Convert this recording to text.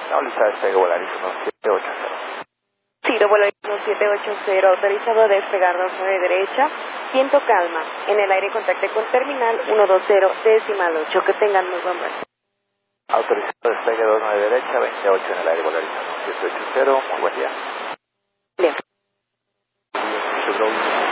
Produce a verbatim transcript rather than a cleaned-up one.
No, lista despegue volarísimo siete ocho cero. Ciro volarísimo siete ocho cero, autorizado a despegar dos nueve derecha, viento calma, en el aire contacte con terminal uno dos cero, decimal ocho, que tengan muy buen vuelo. Autorizado despegue dos nueve derecha, veintiocho en el aire volarísimo siete ocho cero, muy buen día. Bien. Bien,